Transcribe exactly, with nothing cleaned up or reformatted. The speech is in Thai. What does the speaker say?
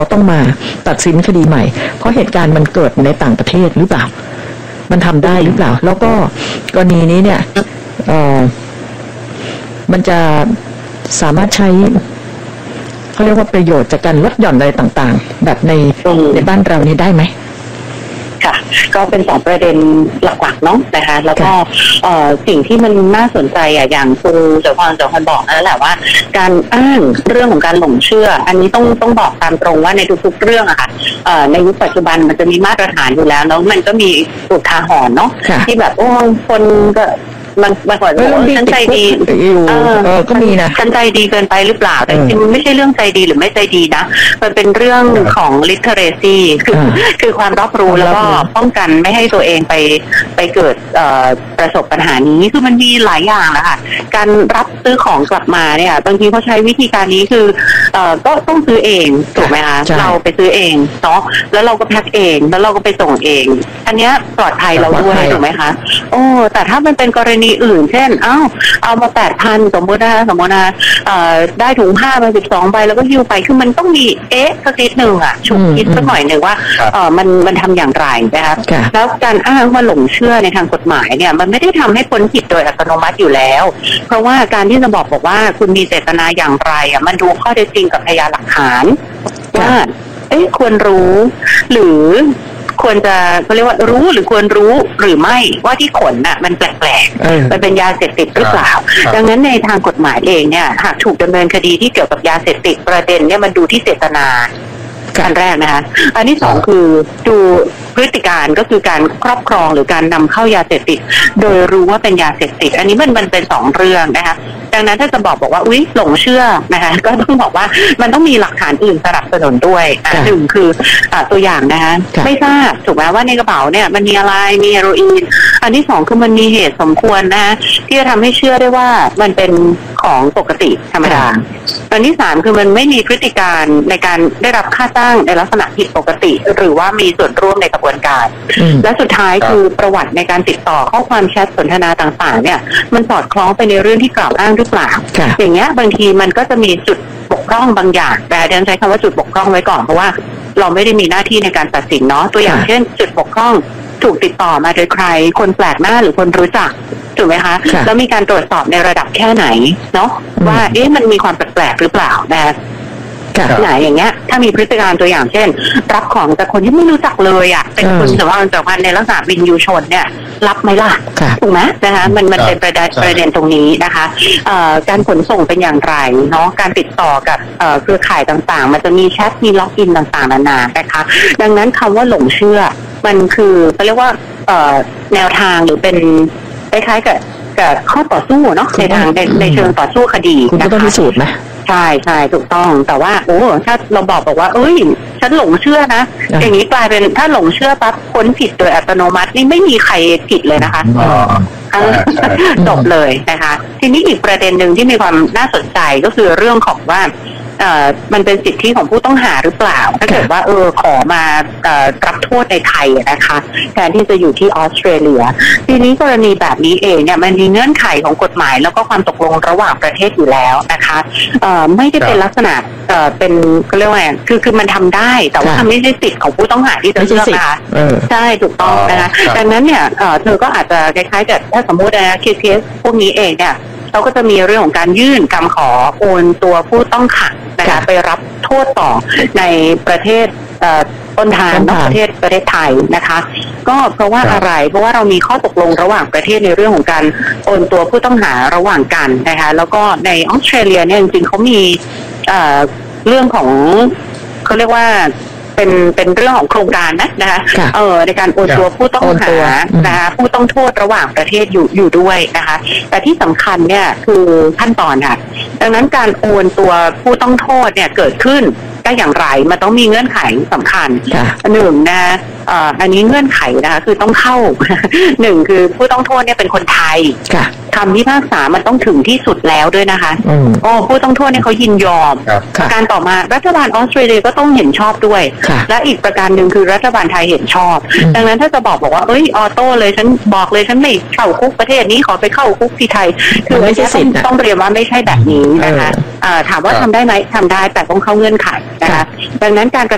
ต้องมาตัดสินคดีใหม่เพราะเหตุการณ์มันเกิดในต่างประเทศหรือเปล่ามันทำได้หรือเปล่าแล้วก็กรณีนี้เนี่ยเอ่อมันจะสามารถใช้เขาเรียกว่าประโยชน์จากการลดหย่อนอะไรต่างๆแบบในในบ้านเรานี่ได้ไหมค่ะก็เป็นสองประเด็นหลักๆเนาะนะคะแล้วก็สิ่งที่มันน่าสนใจอ่ะอย่างคุณเจ้าพรเจ้าพรบอกนั่นแหละว่าการอ้างเรื่องของการหลงเชื่ออันนี้ต้องต้องบอกตามตรงว่าในทุกๆเรื่องอะค่ะในยุคปัจจุบันมันจะมีมาตรฐานอยู่แล้วแล้วมันก็มีอุทาหรณ์เนาะที่แบบโอ้คนก็มันมันก่อนว่าฉันใจดีเออก็มีนะฉันใจดีเกินไปหรือเปล่าแต่จริงๆไม่ใช่เรื่องใจดีหรือไม่ใจดีนะมันเป็นเรื่องของ literacy คือคือความรอบรู้แล้วก็ป้องกันไม่ให้ตัวเองไปไปเกิดประสบปัญหานี้คือมันมีหลายอย่างแล้วค่ะการรับซื้อของกลับมาเนี่ยบางทีเขาใช้วิธีการนี้คือก็ต้องซื้อเองถูกไหมคะเราไปซื้อเองเนาะแล้วเราก็แพ็คเองแล้วเราก็ไปส่งเองอันนี้ปลอดภัยเราด้วยถูกไหมคะโอ้แต่ถ้ามันเป็นกรณีอื่นเช่นเอ้าเอามา แปดพัน สมมตินะสมมตินะได้ถุงผ้ามาสิบสองใบแล้วก็หิ้วไปคือมันต้องมีเอ๊ะสักนิดนึงอ่ะฉุกคิดสักหน่อยนึงว่าเออมันมันทำอย่างไรนะคะแล้วการอ้างว่าหลงเชื่อในทางกฎหมายเนี่ยมันไม่ได้ทำให้พ้นผิดโดยอัตโนมัติอยู่แล้วเพราะว่าการที่จะบอกบอกว่าคุณมีเจตนาอย่างไรอ่ะมันดูข้อเท็จจริงกับพยานหลักฐานว่าเอ๊ะควรรู้หรือควรจะเขาเรียกว่ารู้หรือควรรู้หรือไม่ว่าที่ขนน่ะมันแปลกๆมันเป็นยาเสพติดหรือเปล่าดังนั้นในทางกฎหมายเองเนี่ยหากถูกดำเนินคดีที่เกี่ยวกับยาเสพติดประเด็นเนี่ยมันดูที่เจตนาอันแรกนะคะอันที่สองคือดูพฤติการก็คือการครอบครองหรือการนำเข้ายาเสพติดโดยรู้ว่าเป็นยาเสพติดอันนี้มันมันเป็นสองเรื่องนะคะดังนั้นถ้าจะบอกบอกว่าอุ๊ยหลงเชื่อนะคะก็ต้องบอกว่ามันต้องมีหลักฐานอื่นสนับสนุนด้วยหนึ่งคือตัวอย่างนะคะไม่ทราบถูกไหมว่าในกระเป๋าเนี่ยมันมีอะไรมีเฮโรอีนอันที่สองคือมันมีเหตุสมควรนะที่จะทำให้เชื่อได้ว่ามันเป็นของปกติธรรมดาอันที่สามคือมันไม่มีพฤติการในการได้รับค่าจ้างในลักษณะผิดปกติหรือว่ามีส่วนร่วมในกระบวนการและสุดท้ายคือประวัติในการติดต่อข้อความแชทสนทนาต่างๆเนี่ยมันสอดคล้องไปในเรื่องที่กล่าวอ้างหรือเปล่าอย่างเงี้ยบางทีมันก็จะมีจุดบกพร่องบางอย่างแต่เดี๋ยวใช้คำว่าจุดบกพร่องไว้ก่อนเพราะว่าเราไม่ได้มีหน้าที่ในการตัดสินเนาะตัวอย่างเช่นจุดบกพร่องถูกติดต่อมาโดยใครคนแปลกหน้าหรือคนรู้จักถูกไหมคะแล้วมีการตรวจสอบในระดับแค่ไหนเนาะว่าเอ๊ะมันมีความแปลกๆหรือเปล่านะไหนอย่างเงี้ยถ้ามีพฤติการตัวอย่างเช่นรับของจากคนที่ไม่รู้จักเลยอ่ะเป็นคนสำคัญสำคัญในลักษณะวินยูชนเนี่ยรับไหมล่ะถูกไหมนะคะมันมันเป็นประเด็นประเด็นตรงนี้นะคะการขนส่งเป็นอย่างไรเนาะการติดต่อกับเครือข่ายต่างๆมันจะมีแชทมีล็อกอินต่างๆนานานะคะดังนั้นคำว่าหลงเชื่อมันคือเขาเรียกว่าแนวทางหรือเป็นคล้ายๆกับกับข้อต่อสู้เนาะในทางในในเชิงต่อสู้คดีคุณก็ต้องพิสูจน์นะใช่ใช่ถูกต้องแต่ว่าโอ้ถ้าเราบอกบอกว่าเอ้ยฉันหลงเชื่อนะอย่างนี้กลายเป็นถ้าหลงเชื่อปั๊บพ้นผิดโดยอัตโนมัตินี่ไม่มีใครผิดเลยนะคะจบเลยนะคะทีนี้อีกประเด็นหนึ่งที่มีความน่าสนใจก็คือเรื่องของว่าเอ่อมันเป็นสิทธิของผู้ต้องหาหรือเปล่าถ้าเกิดว่าเออขอมาเอ่อรับโทษในไทยนะคะแทนที่จะอยู่ที่ออสเตรเลียทีนี้กรณีแบบนี้เองเนี่ยมันมีเงื่อนไขของกฎหมายแล้วก็ความตกลงระหว่างประเทศอยู่แล้วนะคะเอ่อไม่ได้เป็นลักษณะเอ่อเป็นเขาเรียกว่าไงคือคือมันทำได้แต่ว่าไม่ใช่สิทธิของผู้ต้องหาที่จะเลือกนะคะใช่ถูกต้องนะคะดังนั้นเนี่ยเอ่อเธอก็อาจจะคล้ายๆกับถ้าสมมตินะเคสพวกนี้เองเนี่ยเราก็จะมีเรื่องของการยื่นคำขอโอนตัวผู้ต้องขังนะคะไปรับโทษต่อในประเทศต้นทางนอกประเทศประเทศไทยนะคะก็เพราะว่าอะไรเพราะว่าเรามีข้อตกลงระหว่างประเทศในเรื่องของการโอนตัวผู้ต้องหาระหว่างกันนะคะแล้วก็ในออสเตรเลียเนี่ยจริงๆเขามีเรื่องของเขาเรียกว่าเป็นเป็นเรื่องของโครงการนะนะคะเออในการโอนตัวผู้ต้องหานะคะผู้ต้องโทษระหว่างประเทศอยู่อยู่ด้วยนะคะแต่ที่สำคัญเนี่ยคือขั้นตอนค่ะดังนั้นการโอนตัวผู้ต้องโทษเนี่ยเกิดขึ้นได้อย่างไรมันต้องมีเงื่อนไขสำคัญหนึ่งนะอันนี้เงื่อนไขนะคะคือต้องเข้าหนึ่งคือผู้ต้องโทษเนี่ยเป็นคนไทยคำพิพากษามันต้องถึงที่สุดแล้วด้วยนะคะอ๋อผู้ต้องโทษเนี่ยเขายินยอมการต่อมารัฐบาลออสเตรเลียก็ต้องเห็นชอบด้วยและอีกประการหนึ่งคือรัฐบาลไทยเห็นชอบดังนั้นถ้าจะบอกบอกว่าเอ้ยออโต้เลยฉันบอกเลยฉันไม่เข้าคุกประเทศนี้ขอไปเข้าคุกที่ไทยคือไม่ใช่ต้องต้องเรียนว่าไม่ใช่แบบนี้นะคะถามว่าทำได้ไหมทำได้แต่ต้องเข้าเงื่อนไขนะคะดังนั้นการกระ